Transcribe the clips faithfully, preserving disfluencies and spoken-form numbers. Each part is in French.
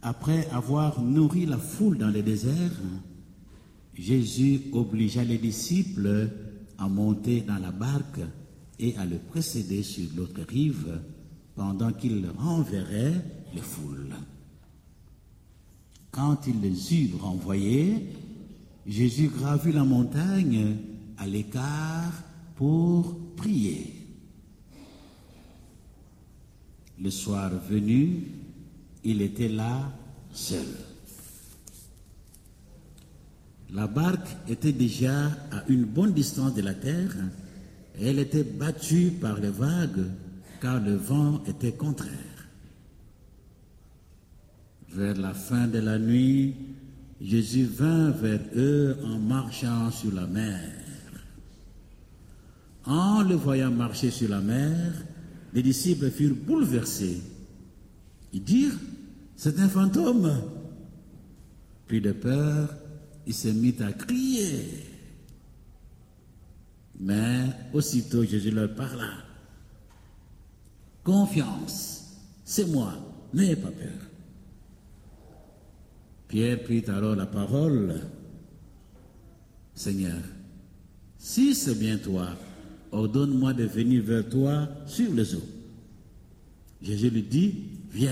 Après avoir nourri la foule dans le désert, Jésus obligea les disciples à monter dans la barque et à le précéder sur l'autre rive pendant qu'il renverrait les foules. Quand il les eut renvoyés, Jésus gravit la montagne à l'écart pour prier. Le soir venu, il était là seul. La barque était déjà à une bonne distance de la terre et elle était battue par les vagues car le vent était contraire. Vers la fin de la nuit, Jésus vint vers eux en marchant sur la mer. En le voyant marcher sur la mer, les disciples furent bouleversés. Ils dirent, « C'est un fantôme !» Pris de peur, il se mit à crier. Mais aussitôt Jésus leur parla. « Confiance, c'est moi, n'ayez pas peur. » Pierre prit alors la parole. « Seigneur, si c'est bien toi, ordonne-moi de venir vers toi sur les eaux. » Jésus lui dit, « Viens. »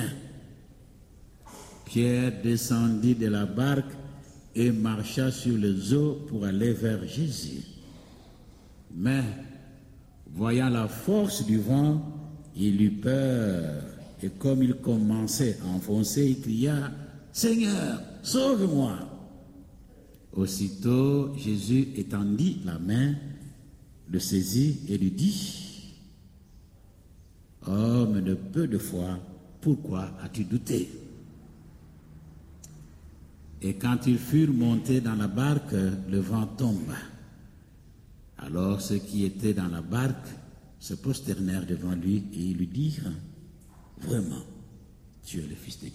Pierre descendit de la barque et marcha sur les eaux pour aller vers Jésus. Mais, voyant la force du vent, il eut peur, et comme il commençait à enfoncer, il cria, « Seigneur, sauve-moi !» Aussitôt, Jésus étendit la main, le saisit et lui dit, « Homme de peu de foi, pourquoi as-tu douté ?» Et quand ils furent montés dans la barque, le vent tomba. Alors ceux qui étaient dans la barque se prosternèrent devant lui et lui dirent, « Vraiment, tu es le Fils de Dieu. »